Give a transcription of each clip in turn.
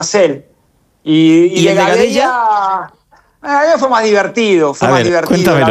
Marcel. Y de Gadella fue más divertido, Cuéntamelo.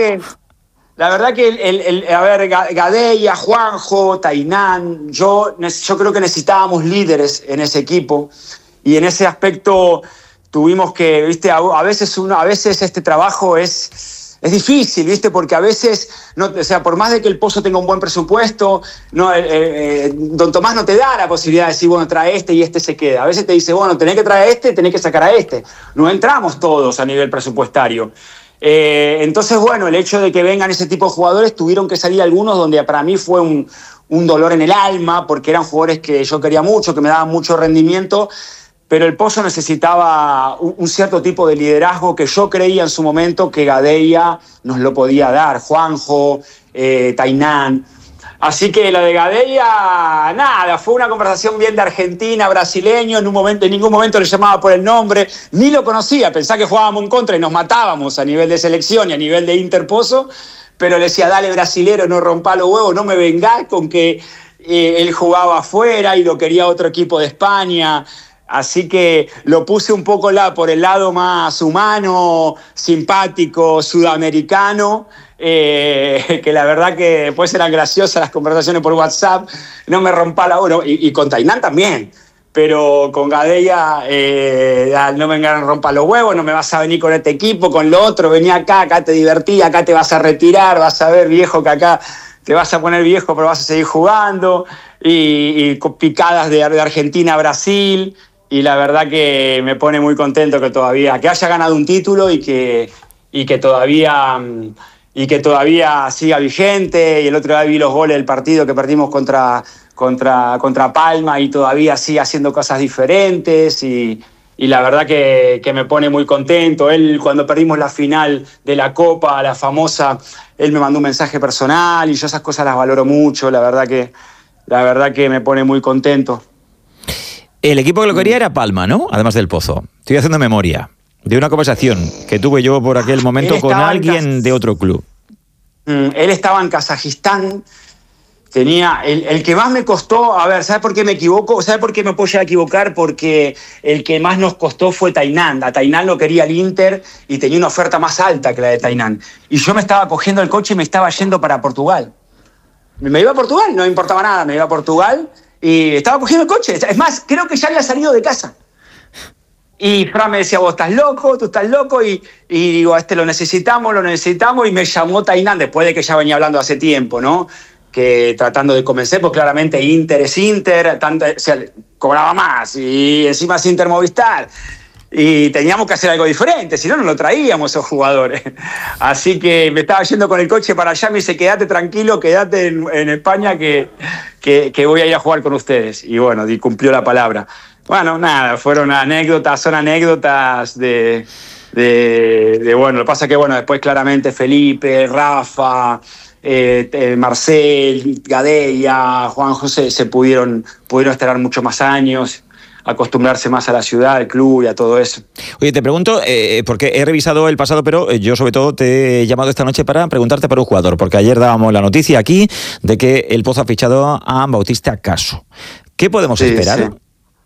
La verdad que a ver, Gadella, Juanjo, Tainán, yo creo que necesitábamos líderes en ese equipo y en ese aspecto tuvimos que, viste, a veces este trabajo es difícil, viste, porque a veces, no, o sea, por más de que el Pozo tenga un buen presupuesto, no, don Tomás no te da la posibilidad de decir, bueno, trae este y este se queda. A veces te dice, bueno, tenés que traer este, tenés que sacar a este. No entramos todos a nivel presupuestario. Entonces, bueno, el hecho de que vengan ese tipo de jugadores, tuvieron que salir algunos donde para mí fue un dolor en el alma, porque eran jugadores que yo quería mucho, que me daban mucho rendimiento, pero el Pozo necesitaba un cierto tipo de liderazgo que yo creía en su momento que Gadella nos lo podía dar, Juanjo, Tainán. Así que lo de Gadella, nada, fue una conversación bien de Argentina, brasileño, en ningún momento le llamaba por el nombre, ni lo conocía, pensaba que jugábamos en contra y nos matábamos a nivel de selección y a nivel de Interpozo, pero le decía, dale brasilero, no rompa los huevos, no me vengás con que él jugaba afuera y lo quería otro equipo de España. Así que lo puse un poco por el lado más humano, simpático, sudamericano, que la verdad que después eran graciosas las conversaciones por WhatsApp, no me rompa la hora, y con Tainán también, pero con Gadella no me rompa los huevos, no me vas a venir con este equipo, con lo otro, vení acá te divertí, acá te vas a retirar, vas a ver, viejo, que acá te vas a poner viejo, pero vas a seguir jugando, y con picadas de Argentina a Brasil. Y la verdad que me pone muy contento que haya ganado un título y que todavía siga vigente. Y el otro día vi los goles del partido que perdimos contra Palma y todavía sigue haciendo cosas diferentes y la verdad que me pone muy contento. Él, cuando perdimos la final de la Copa, la famosa, él me mandó un mensaje personal y yo esas cosas las valoro mucho. La verdad que me pone muy contento. El equipo que lo quería era Palma, ¿no? Además del Pozo. Estoy haciendo memoria de una conversación que tuve yo por aquel momento con alguien de otro club. Él estaba en Kazajistán. Tenía el que más me costó, a ver, ¿sabes por qué me equivoco? ¿Sabes por qué me puedo llegar a equivocar? Porque el que más nos costó fue Tainán. A Tainán lo quería el Inter y tenía una oferta más alta que la de Tainán. Y yo me estaba cogiendo el coche y me estaba yendo para Portugal. Me iba a Portugal, no me importaba nada, me iba a Portugal. Y estaba cogiendo el coche. Es más, creo que ya había salido de casa. Y Fran me decía, vos estás loco, tú estás loco. Y digo, a este lo necesitamos. Y me llamó Tainán, después de que ya venía hablando hace tiempo, ¿no? Que tratando de convencer, pues claramente Inter es Inter, o sea, cobraba más. Y encima es Inter Movistar. Y teníamos que hacer algo diferente, si no, no lo traíamos esos jugadores. Así que me estaba yendo con el coche para allá, me dice, quédate tranquilo, quédate en España que voy a ir a jugar con ustedes. Y bueno, y cumplió la palabra. Bueno, nada, son anécdotas de bueno, lo que pasa es que bueno, después claramente Felipe, Rafa, Marcel, Gadella, Juan José se pudieron estar muchos más años, acostumbrarse más a la ciudad, al club y a todo eso. Oye, te pregunto, porque he revisado el pasado, pero yo sobre todo te he llamado esta noche para preguntarte por un jugador, porque ayer dábamos la noticia aquí de que el Pozo ha fichado a Bautista Caso. ¿Qué podemos esperar? Sí.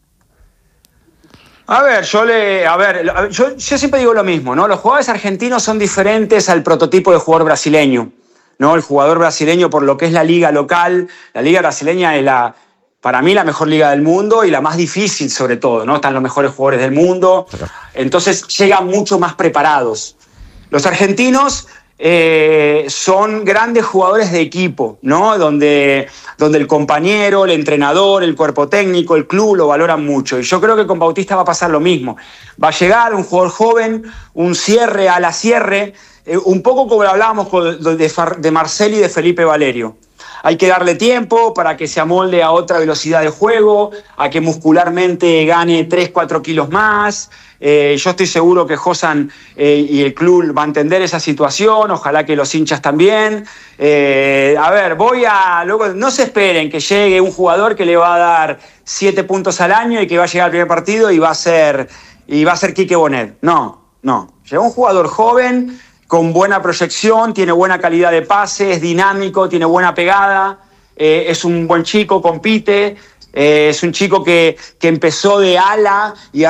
A ver, yo siempre digo lo mismo, ¿no? Los jugadores argentinos son diferentes al prototipo de jugador brasileño, ¿no? El jugador brasileño, por lo que es la liga local, la liga brasileña es para mí la mejor liga del mundo y la más difícil sobre todo, ¿no? Están los mejores jugadores del mundo, entonces llegan mucho más preparados. Los argentinos son grandes jugadores de equipo, ¿no? Donde el compañero, el entrenador, el cuerpo técnico, el club lo valoran mucho. Y yo creo que con Bautista va a pasar lo mismo. Va a llegar un jugador joven, un cierre a la cierre, un poco como hablábamos de Marcel y de Felipe Valerio. Hay que darle tiempo para que se amolde a otra velocidad de juego, a que muscularmente gane 3-4 kilos más. Yo estoy seguro que Josan y el club va a entender esa situación, ojalá que los hinchas también. Luego no se esperen que llegue un jugador que le va a dar 7 puntos al año y que va a llegar al primer partido y va a ser Quique Bonet. No. Llega un jugador joven, con buena proyección, tiene buena calidad de pase, es dinámico, tiene buena pegada, es un buen chico, compite. Es un chico que empezó de ala y